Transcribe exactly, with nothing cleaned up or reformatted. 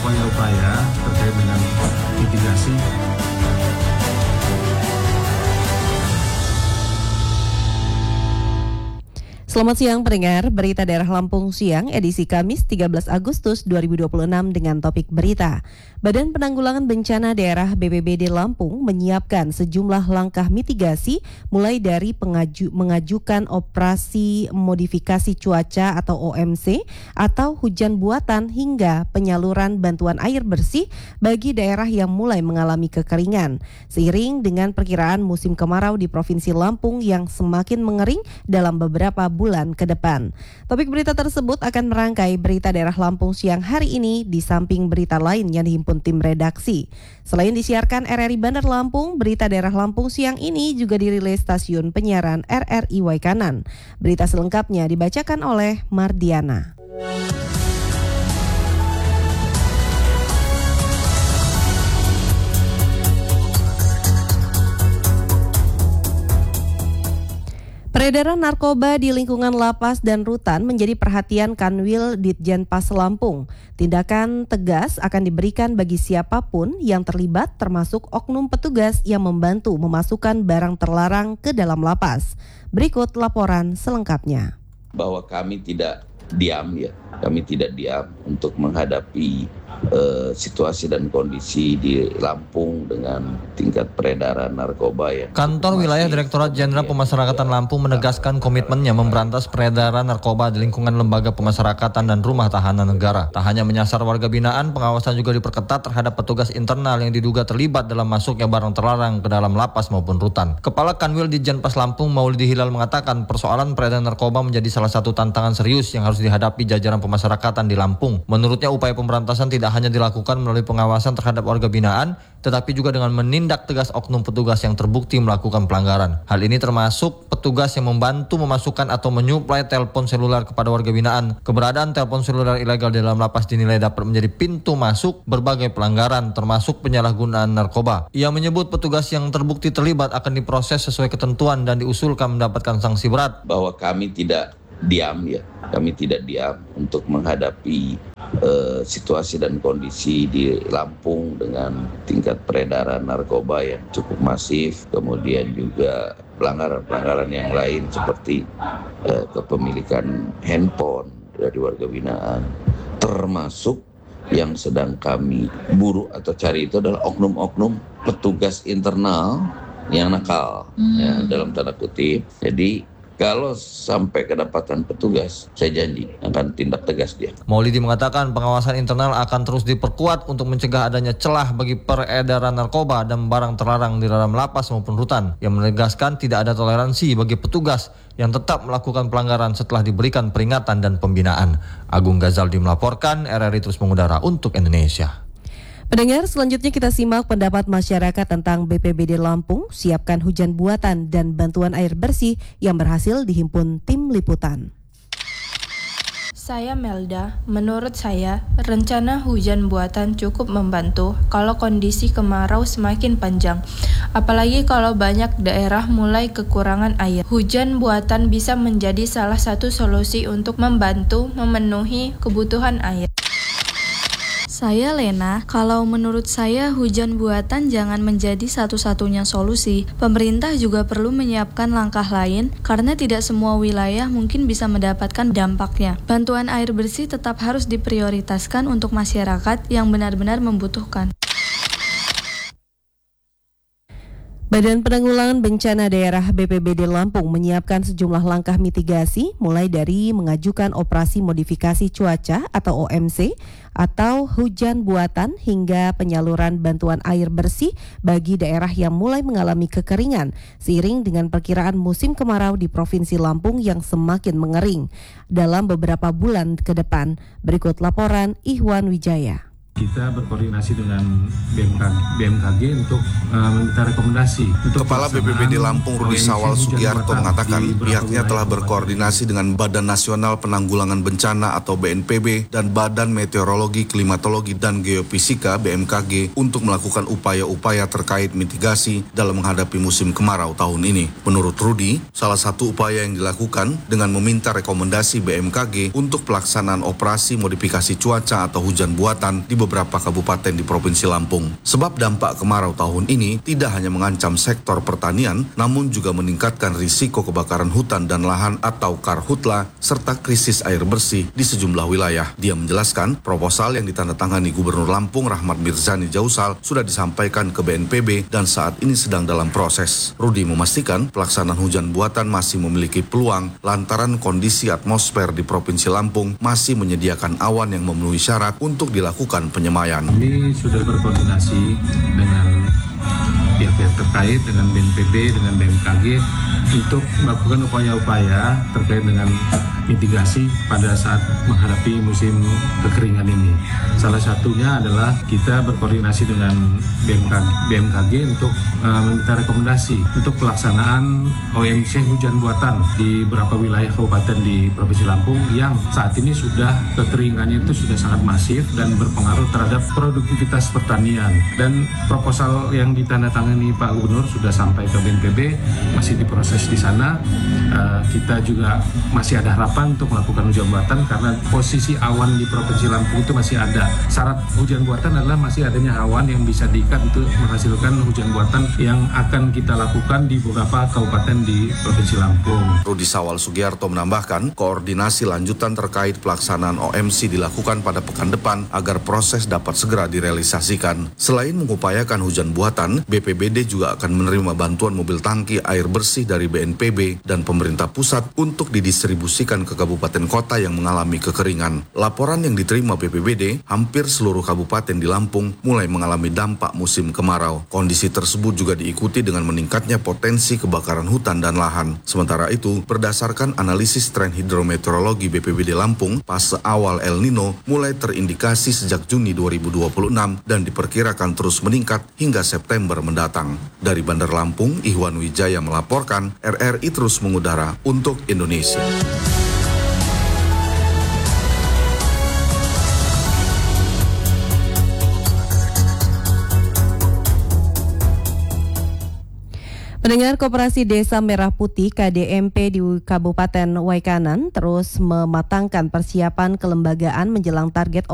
upaya-upaya terkait dengan mitigasi. Selamat siang pendengar, berita daerah Lampung siang edisi Kamis tiga belas Agustus dua ribu dua puluh enam dengan topik berita. Badan Penanggulangan Bencana Daerah B P B D Lampung menyiapkan sejumlah langkah mitigasi mulai dari pengaju, mengajukan operasi modifikasi cuaca atau O M C atau hujan buatan hingga penyaluran bantuan air bersih bagi daerah yang mulai mengalami kekeringan. Seiring dengan perkiraan musim kemarau di Provinsi Lampung yang semakin mengering dalam beberapa bulan ke depan. Topik berita tersebut akan merangkai berita daerah Lampung siang hari ini di samping berita lain yang dihimpun tim redaksi. Selain disiarkan R R I Bandar Lampung, berita daerah Lampung siang ini juga dirilis stasiun penyiaran R R I Waikanan. Berita selengkapnya dibacakan oleh Mardiana. Peredaran narkoba di lingkungan lapas dan rutan menjadi perhatian Kanwil Ditjenpas Lampung. Tindakan tegas akan diberikan bagi siapapun yang terlibat, termasuk oknum petugas yang membantu memasukkan barang terlarang ke dalam lapas. Berikut laporan selengkapnya. Bahwa kami tidak diam ya, kami tidak diam untuk menghadapi uh, situasi dan kondisi di Lampung dengan tingkat peredaran narkoba ya. Kantor Wilayah Direktorat Jenderal Pemasyarakatan Lampung menegaskan komitmennya memberantas peredaran narkoba di lingkungan lembaga pemasyarakatan dan rumah tahanan negara. Tak hanya menyasar warga binaan, pengawasan juga diperketat terhadap petugas internal yang diduga terlibat dalam masuknya barang terlarang ke dalam lapas maupun rutan. Kepala Kanwil Ditjenpas Lampung Maulidi Hilal mengatakan persoalan peredaran narkoba menjadi salah satu tantangan serius yang harus dihadapi jajaran pemasyarakatan di Lampung. Menurutnya upaya pemberantasan tidak hanya dilakukan melalui pengawasan terhadap warga binaan, tetapi juga dengan menindak tegas oknum petugas yang terbukti melakukan pelanggaran. Hal ini termasuk petugas yang membantu memasukkan atau menyuplai telepon seluler kepada warga binaan. Keberadaan telepon seluler ilegal di dalam lapas dinilai dapat menjadi pintu masuk berbagai pelanggaran, termasuk penyalahgunaan narkoba. Ia menyebut petugas yang terbukti terlibat akan diproses sesuai ketentuan dan diusulkan mendapatkan sanksi berat. Bahwa kami tidak diam ya, kami tidak diam untuk menghadapi uh, situasi dan kondisi di Lampung dengan tingkat peredaran narkoba yang cukup masif, kemudian juga pelanggaran-pelanggaran yang lain seperti uh, kepemilikan handphone dari warga binaan, termasuk yang sedang kami buru atau cari itu adalah oknum-oknum petugas internal yang nakal, hmm. ya, dalam tanda kutip. Jadi kalau sampai kedapatan petugas, saya janji akan tindak tegas dia. Maulidi mengatakan pengawasan internal akan terus diperkuat untuk mencegah adanya celah bagi peredaran narkoba dan barang terlarang di dalam lapas maupun rutan. Yang menegaskan tidak ada toleransi bagi petugas yang tetap melakukan pelanggaran setelah diberikan peringatan dan pembinaan. Agung Ghazaldi melaporkan, R R I terus mengudara untuk Indonesia. Pendengar, selanjutnya kita simak pendapat masyarakat tentang B P B D Lampung, siapkan hujan buatan dan bantuan air bersih yang berhasil dihimpun tim liputan. Saya Melda, menurut saya rencana hujan buatan cukup membantu kalau kondisi kemarau semakin panjang. Apalagi kalau banyak daerah mulai kekurangan air. Hujan buatan bisa menjadi salah satu solusi untuk membantu memenuhi kebutuhan air. Saya Lena, kalau menurut saya hujan buatan jangan menjadi satu-satunya solusi. Pemerintah juga perlu menyiapkan langkah lain karena tidak semua wilayah mungkin bisa mendapatkan dampaknya. Bantuan air bersih tetap harus diprioritaskan untuk masyarakat yang benar-benar membutuhkan. Badan Penanggulangan Bencana Daerah B P B D Lampung menyiapkan sejumlah langkah mitigasi mulai dari mengajukan operasi modifikasi cuaca atau O M C atau hujan buatan hingga penyaluran bantuan air bersih bagi daerah yang mulai mengalami kekeringan seiring dengan perkiraan musim kemarau di Provinsi Lampung yang semakin mengering dalam beberapa bulan ke depan. Berikut laporan Ihwan Wijaya. Kita berkoordinasi dengan B M K G untuk uh, meminta rekomendasi. Untuk Kepala B P B D Lampung Rudi Sawal Sugiarto mengatakan pihaknya telah berkoordinasi dengan Badan Nasional Penanggulangan Bencana atau B N P B dan Badan Meteorologi, Klimatologi, dan Geofisika B M K G untuk melakukan upaya-upaya terkait mitigasi dalam menghadapi musim kemarau tahun ini. Menurut Rudi, salah satu upaya yang dilakukan dengan meminta rekomendasi B M K G untuk pelaksanaan operasi modifikasi cuaca atau hujan buatan di beberapa beberapa kabupaten di Provinsi Lampung. Sebab dampak kemarau tahun ini tidak hanya mengancam sektor pertanian, namun juga meningkatkan risiko kebakaran hutan dan lahan atau karhutla, serta krisis air bersih di sejumlah wilayah. Dia menjelaskan, proposal yang ditandatangani Gubernur Lampung Rahmat Mirzani Jausal sudah disampaikan ke B N P B dan saat ini sedang dalam proses. Rudi memastikan pelaksanaan hujan buatan masih memiliki peluang lantaran kondisi atmosfer di Provinsi Lampung masih menyediakan awan yang memenuhi syarat untuk dilakukan penyemayan. Ini sudah berkoordinasi dengan pihak-pihak terkait, dengan B N P B, dengan B M K G untuk melakukan upaya-upaya terkait dengan mitigasi pada saat menghadapi musim kekeringan ini. Salah satunya adalah kita berkoordinasi dengan B M K, B M K G untuk uh, meminta rekomendasi untuk pelaksanaan O M C hujan buatan di beberapa wilayah kabupaten di Provinsi Lampung yang saat ini sudah kekeringannya itu sudah sangat masif dan berpengaruh terhadap produktivitas pertanian. Dan proposal yang ditandatangani Pak Gubernur sudah sampai ke B N P B, masih diproses di sana. Uh, kita juga masih ada harapan untuk melakukan hujan buatan karena posisi awan di Provinsi Lampung itu masih ada. Syarat hujan buatan adalah masih adanya awan yang bisa diikat untuk menghasilkan hujan buatan yang akan kita lakukan di beberapa kabupaten di Provinsi Lampung. Rudi Sawal Sugiarto menambahkan, koordinasi lanjutan terkait pelaksanaan O M C dilakukan pada pekan depan agar proses dapat segera direalisasikan. Selain mengupayakan hujan buatan, B P B D juga akan menerima bantuan mobil tangki air bersih dari B N P B dan pemerintah pusat untuk didistribusikan ke kabupaten kota yang mengalami kekeringan. Laporan yang diterima B P B D, hampir seluruh kabupaten di Lampung mulai mengalami dampak musim kemarau. Kondisi tersebut juga diikuti dengan meningkatnya potensi kebakaran hutan dan lahan. Sementara itu, berdasarkan analisis tren hidrometeorologi B P B D Lampung, fase awal El Nino mulai terindikasi sejak Juni dua ribu dua puluh enam dan diperkirakan terus meningkat hingga September mendatang. Dari Bandar Lampung, Ihwan Wijaya melaporkan, R R I terus mengudara untuk Indonesia. Pendengar, Koperasi Desa Merah Putih K D M P di Kabupaten Waikanan terus mematangkan persiapan kelembagaan menjelang target